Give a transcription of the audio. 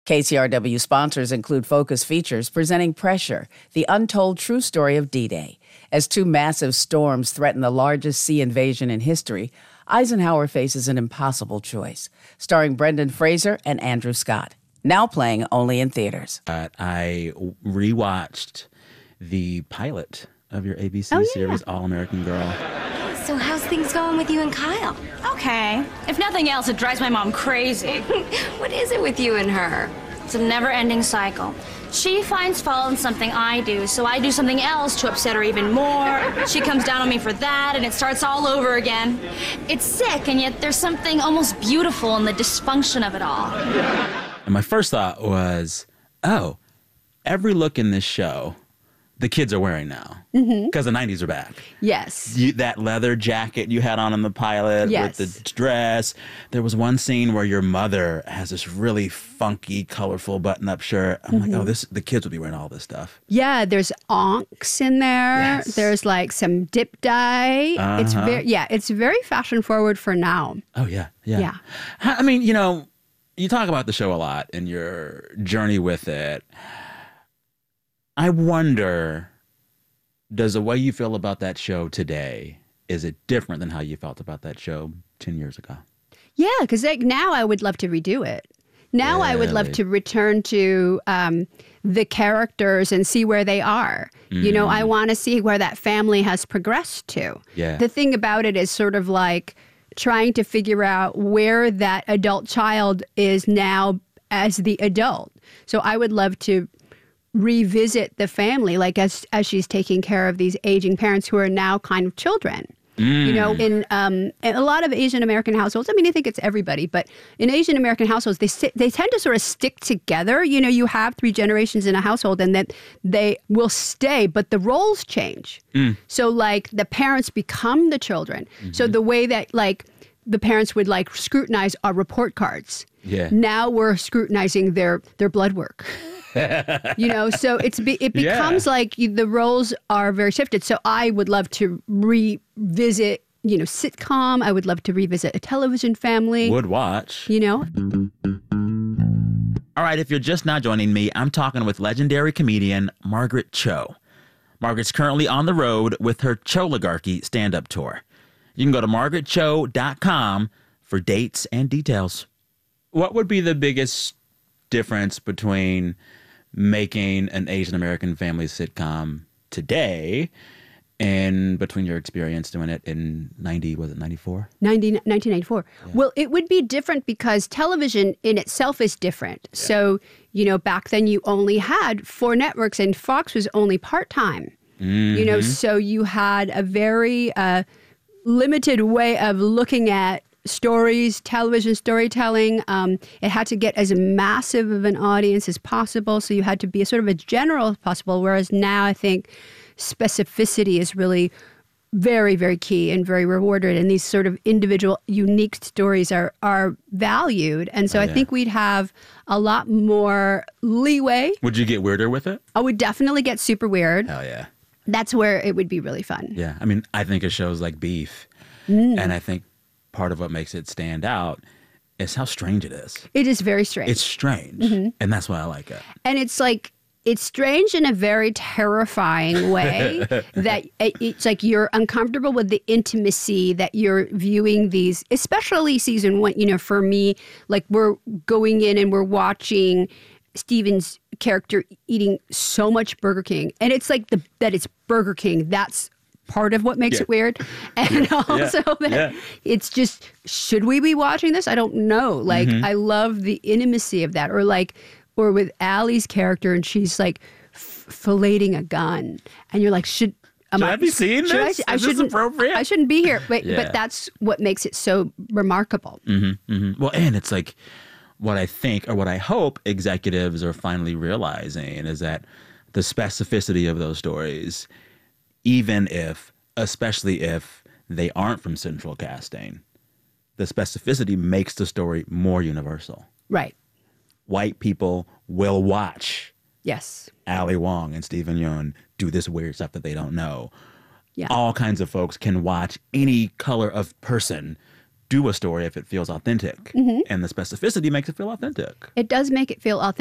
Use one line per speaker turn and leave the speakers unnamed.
KCRW sponsors include Focus Features presenting Pressure, the untold true story of D-Day. As two massive storms threaten the largest sea invasion in history, Eisenhower faces an impossible choice. Starring Brendan Fraser and Andrew Scott. Now playing only in theaters.
I rewatched the pilot of your ABC series, All American Girl.
So how's things going with you and Kyle?
Okay. If nothing else, it drives my mom crazy.
What is it with you and her?
It's a never-ending cycle. She finds fault in something I do, so I do something else to upset her even more. She comes down on me for that, and it starts all over again. It's sick, and yet there's something almost beautiful in the dysfunction of it all.
And my first thought was, oh, every look in this show the kids are wearing now. Because the 90s are back.
Yes.
That leather jacket you had on in the pilot with the dress. There was one scene where your mother has this really funky, colorful button-up shirt. I'm like, oh, the kids will be wearing all this stuff.
Yeah, there's onks in there.
Yes.
There's like some dip dye. It's very fashion forward for now.
Oh, yeah. I mean, you talk about the show a lot and your journey with it. I wonder, does the way you feel about that show today, is it different than how you felt about that show 10 years ago?
Yeah, because now I would love to redo it. Now I would love to return to the characters and see where they are. I want to see where that family has progressed to.
Yeah.
The thing about it is sort of like trying to figure out where that adult child is now as the adult. So I would love to revisit the family, like as she's taking care of these aging parents who are now kind of children. In a lot of Asian American households, I mean, I think it's everybody, but in Asian American households, they tend to sort of stick together. You have 3 generations in a household and that they will stay, but the roles change. So like the parents become the children. So the way that like the parents would like scrutinize our report cards.
Yeah.
Now we're scrutinizing their blood work. So it becomes like the roles are very shifted. So I would love to revisit, sitcom. I would love to revisit a television family.
Would watch.
All
right, if you're just now joining me, I'm talking with legendary comedian Margaret Cho. Margaret's currently on the road with her Choligarchy stand-up tour. You can go to margaretcho.com for dates and details. What would be the biggest difference between making an Asian American family sitcom today and between your experience doing it in 1994?
1994. Yeah. Well, it would be different because television in itself is different. Yeah. So, back then you only had 4 networks and Fox was only part-time. So you had a very limited way of looking at stories, television storytelling. It had to get as massive of an audience as possible. So you had to be sort of a general as possible. Whereas now I think specificity is really very, very key and very rewarded. And these sort of individual, unique stories are valued. And so I think we'd have a lot more leeway.
Would you get weirder with it?
I would definitely get super weird.
Hell yeah.
That's where it would be really fun.
Yeah. I mean, I think of shows like Beef. And I think part of what makes it stand out is how strange it is.
It is very strange.
It's strange. And that's why I like it.
And it's strange in a very terrifying way that it's like you're uncomfortable with the intimacy that you're viewing these, especially season 1, for me, like we're going in and we're watching Steven's character eating so much Burger King. And it's like that it's Burger King. That's part of what makes it weird. And also that it's just, should we be watching this? I don't know. Like, I love the intimacy of that. Or with Allie's character and she's like filleting a gun. And you're like, should
I be seeing this? Is this appropriate?
I shouldn't be here. But that's what makes it so remarkable.
Well, and it's like what I think or what I hope executives are finally realizing is that the specificity of those stories, especially if they aren't from central casting, the specificity makes the story more universal.
Right.
White people will watch Ali Wong and Steven Yeun do this weird stuff that they don't know. Yeah. All kinds of folks can watch any color of person do a story if it feels authentic. And the specificity makes it feel authentic.
It does make it feel authentic.